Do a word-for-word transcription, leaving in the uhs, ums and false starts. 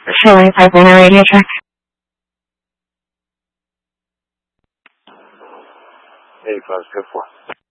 Showing five minute radio check. eighty-five, go for it.